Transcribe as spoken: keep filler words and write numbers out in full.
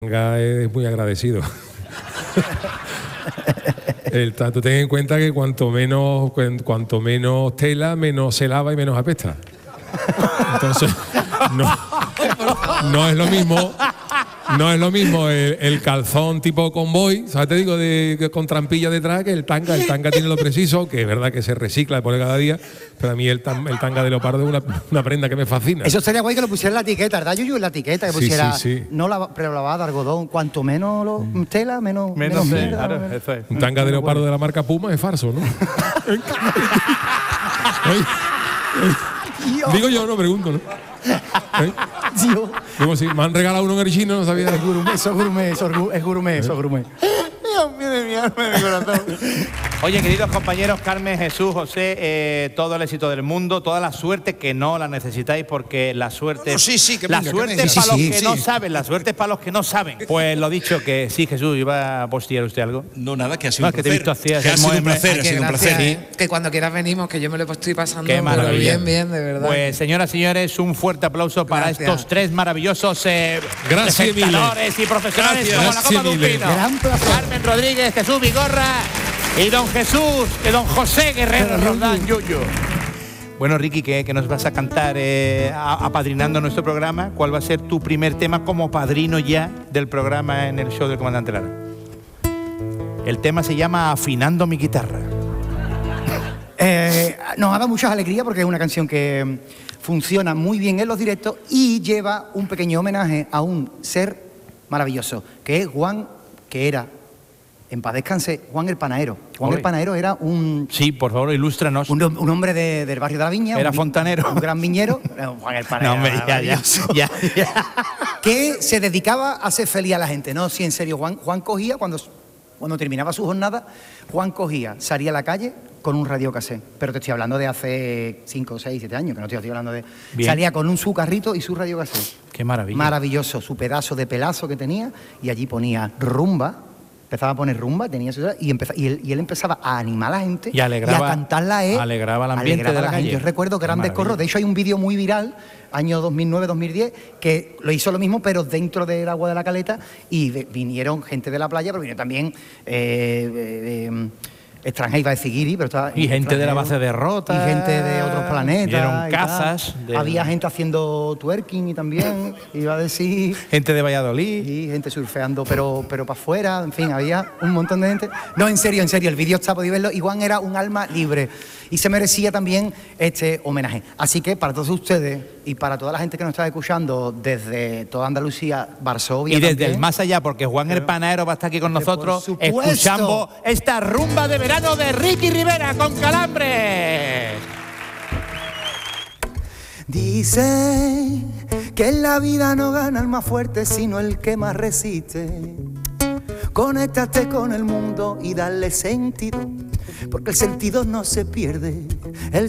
Es muy agradecido. El tanto, ten en cuenta que cuanto menos cuanto menos tela, menos se lava y menos apesta. Entonces, no, no es lo mismo, no es lo mismo el, el calzón tipo convoy, ¿sabes? Te digo, de, con trampilla detrás, que el tanga. El tanga tiene lo preciso, que es verdad que se recicla y pone cada día, pero a mí el, el tanga de leopardo es una, una prenda que me fascina. Eso sería guay que lo pusiera en la etiqueta, ¿verdad, Yuyu? En la etiqueta, que pusiera, sí, sí, sí. no la prelavada, algodón, cuanto menos lo, tela, menos, menos, menos sí, mierda, claro, menos. eso es. Un tanga de leopardo de la marca Puma es falso, ¿no? Digo yo, no pregunto, ¿no? ¿Eh? Dios. Digo, si me han regalado uno en el chino, no sabía. Es gourmet, eso es gourmet, eso es gourmet, eso es gourmet. Dios mío de mi alma, de mi corazón. Oye, queridos compañeros, Carmen, Jesús, José, eh, todo el éxito del mundo, toda la suerte, que no la necesitáis, porque la suerte, No, no, sí, sí, que la venga, suerte que es venga. para Sí, los que sí, no sí. saben, la suerte es para los que no saben. Pues lo dicho, que sí, Jesús, ¿iba a postear usted algo? No, nada, que ha sido No, un es que te he placer. visto así, Que ha así, sido un muy- placer, ay, ha qué sido un gracias, placer. ¿eh? Que cuando quieras venimos, que yo me lo estoy pasando Qué pero maravilla. bien, bien, de verdad. Pues señoras y señores, un fuerte aplauso para Gracias. estos tres maravillosos eh, Gracias, presentadores y profesionales Gracias. como la copa de un Gracias, pino. Gran placer. Carmen Rodríguez, Jesús Vigorra y don Jesús, y don José Guerrero Roldán Yuyu. Bueno, Ricky, ¿qué, qué nos vas a cantar eh, a- apadrinando nuestro programa? ¿Cuál va a ser tu primer tema como padrino ya del programa en el show del Comandante Lara? El tema se llama Afinando mi guitarra. Eh, nos ha dado muchas alegrías porque es una canción que mm, funciona muy bien en los directos y lleva un pequeño homenaje a un ser maravilloso, que es Juan, que era, en paz descanse, Juan el Panadero. Juan Ole. el Panadero era un, Sí, por favor, ilústranos. un, un hombre de- del barrio de la Viña. Era un, fontanero. Un gran viñero. No, Juan el Panadero. No, hombre, ya, ya, maravilloso. ya, ya. Que se dedicaba a hacer feliz a la gente. No, sí, en serio, Juan, Juan cogía, cuando, cuando terminaba su jornada, Juan cogía, salía a la calle con un radiocassette. Pero te estoy hablando de hace cinco, seis, siete años, que no te estoy hablando de... Bien. Salía con un su carrito y su radiocassette. Qué maravilla. Maravilloso, su pedazo de pelazo que tenía, y allí ponía rumba, empezaba a poner rumba, tenía su, y, empeza- y, él, y él empezaba a animar a la gente Y alegraba- a cantarla a él. alegraba el ambiente alegraba de la a gente. calle. Yo recuerdo Qué grandes maravilla. corros, de hecho hay un vídeo muy viral, año dos mil nueve dos mil diez, que lo hizo lo mismo, pero dentro del agua de la caleta, y de- vinieron gente de la playa, pero vinieron también eh, eh, eh, extranjeros, iba a decir guiri, pero estaba... Y gente de la base extranjeros, de Rota. Y gente de otros planetas. Vinieron y cazas. tal. de- Había gente haciendo twerking y también, iba a decir... gente de Valladolid. Y gente surfeando, pero, pero para afuera, en fin, había un montón de gente. No, en serio, en serio, el vídeo está, podéis verlo. Y Juan era un alma libre y se merecía también este homenaje. Así que para todos ustedes y para toda la gente que nos está escuchando desde toda Andalucía, Varsovia Y desde también, el más allá, porque Juan el Panadero va a estar aquí con por nosotros supuesto. escuchando esta rumba de verano de Ricky Rivera con Calambres. Dice que en la vida no gana el más fuerte, sino el que más resiste. Conéctate con el mundo y dale sentido, porque el sentido no se pierde, el